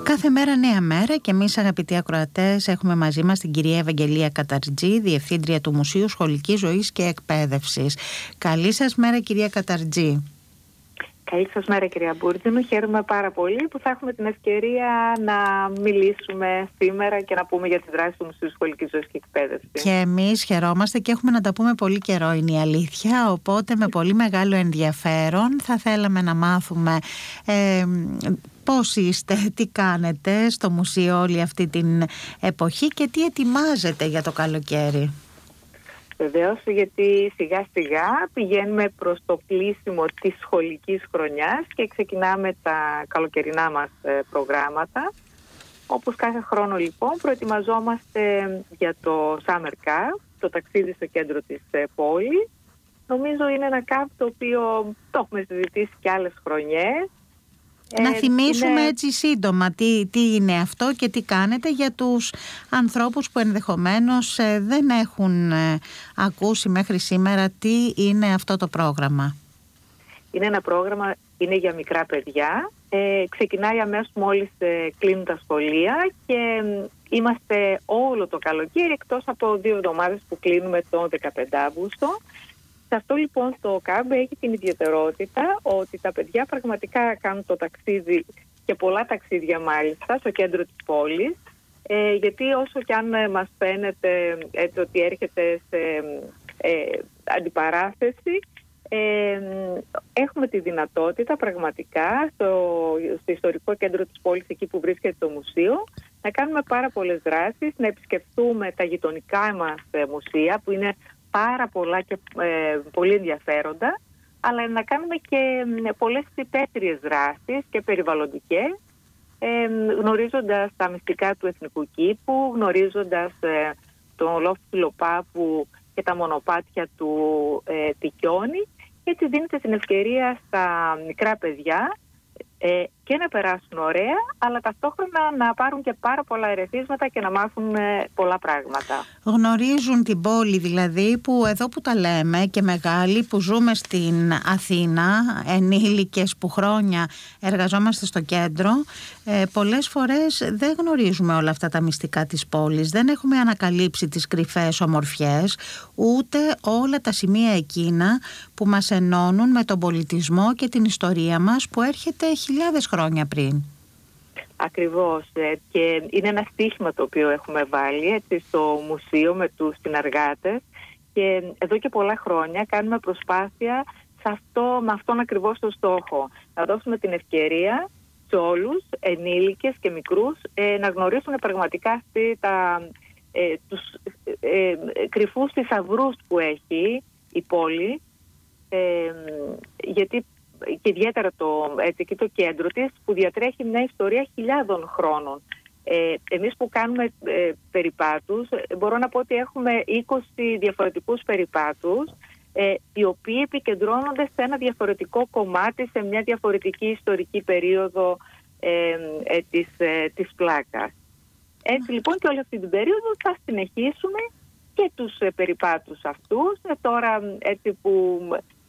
Κάθε μέρα νέα μέρα και εμείς, αγαπητοί ακροατές, έχουμε μαζί μας την κυρία Ευαγγελία Καταρτζή, Διευθύντρια του Μουσείου Σχολικής Ζωής και Εκπαίδευσης. Καλή σας μέρα, κυρία Καταρτζή. Καλή σας μέρα, κυρία Μπούρτζινου. Χαίρομαι πάρα πολύ που θα έχουμε την ευκαιρία να μιλήσουμε σήμερα και να πούμε για τη δράση του Μουσείου Σχολικής Ζωής και Εκπαίδευσης. Και εμείς χαιρόμαστε και έχουμε να τα πούμε πολύ καιρό, είναι η αλήθεια. Οπότε με πολύ μεγάλο ενδιαφέρον θα θέλαμε να μάθουμε πώς είστε, τι κάνετε στο μουσείο όλη αυτή την εποχή και τι ετοιμάζετε για το καλοκαίρι. Βεβαίως, γιατί σιγά σιγά πηγαίνουμε προς το κλείσιμο της σχολικής χρονιάς και ξεκινάμε τα καλοκαιρινά μας προγράμματα. Όπως κάθε χρόνο λοιπόν προετοιμαζόμαστε για το Summer Camp, το ταξίδι στο κέντρο της πόλης. Νομίζω είναι ένα camp το οποίο το έχουμε συζητήσει και άλλες χρονιές. Να θυμίσουμε έτσι σύντομα τι είναι αυτό και τι κάνετε για τους ανθρώπους που ενδεχομένως δεν έχουν ακούσει μέχρι σήμερα τι είναι αυτό το πρόγραμμα. Είναι ένα πρόγραμμα, είναι για μικρά παιδιά. Ξεκινάει αμέσως μόλις κλείνουν τα σχολεία και είμαστε όλο το καλοκαίρι εκτός από 2 εβδομάδες που κλείνουμε το 15 Αύγουστο. Σε αυτό λοιπόν το ΚΑΜΠ έχει την ιδιαιτερότητα ότι τα παιδιά πραγματικά κάνουν το ταξίδι και πολλά ταξίδια μάλιστα στο κέντρο της πόλης, γιατί όσο κι αν μας φαίνεται έτσι ότι έρχεται σε αντιπαράθεση, έχουμε τη δυνατότητα πραγματικά στο ιστορικό κέντρο της πόλης, εκεί που βρίσκεται το μουσείο, να κάνουμε πάρα πολλές δράσεις, να επισκεφτούμε τα γειτονικά μας μουσεία που είναι πάρα πολλά και πολύ ενδιαφέροντα, αλλά να κάνουμε και πολλές υπαίθριες δράσεις και περιβαλλοντικές, γνωρίζοντας τα μυστικά του Εθνικού Κήπου, γνωρίζοντας τον λόφο Φιλοπάπου και τα μονοπάτια του Τικιόνι. Έτσι δίνεται την ευκαιρία στα μικρά παιδιά και να περάσουν ωραία, αλλά ταυτόχρονα να πάρουν και πάρα πολλά ερεθίσματα και να μάθουν πολλά πράγματα. Γνωρίζουν την πόλη δηλαδή, που εδώ που τα λέμε και μεγάλοι που ζούμε στην Αθήνα, ενήλικες που χρόνια εργαζόμαστε στο κέντρο, πολλές φορές δεν γνωρίζουμε όλα αυτά τα μυστικά της πόλης, δεν έχουμε ανακαλύψει τις κρυφές ομορφιές, ούτε όλα τα σημεία εκείνα που μας ενώνουν με τον πολιτισμό και την ιστορία μας που έρχεται χιλιάδες χρόνια πριν. Ακριβώς, και είναι ένα στίχημα το οποίο έχουμε βάλει έτσι, στο μουσείο με τους συνεργάτες και εδώ και πολλά χρόνια κάνουμε προσπάθεια με αυτόν ακριβώς τον στόχο, να δώσουμε την ευκαιρία σε όλους, ενήλικες και μικρούς, να γνωρίσουν πραγματικά τους κρυφούς θησαυρούς που έχει η πόλη, γιατί και ιδιαίτερα εκεί το κέντρο της που διατρέχει μια ιστορία χιλιάδων χρόνων. Εμείς που κάνουμε περιπάτους, μπορώ να πω ότι έχουμε 20 διαφορετικούς περιπάτους, οι οποίοι επικεντρώνονται σε ένα διαφορετικό κομμάτι, σε μια διαφορετική ιστορική περίοδο της πλάκας. Έτσι λοιπόν και όλη αυτή την περίοδο θα συνεχίσουμε και τους περιπάτους αυτούς. Τώρα έτσι που